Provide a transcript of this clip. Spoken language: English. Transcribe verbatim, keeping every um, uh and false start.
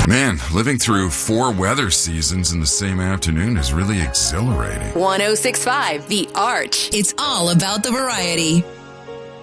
Man, living through four weather seasons in the same afternoon is really exhilarating. one oh six point five The Arch. It's all about the variety.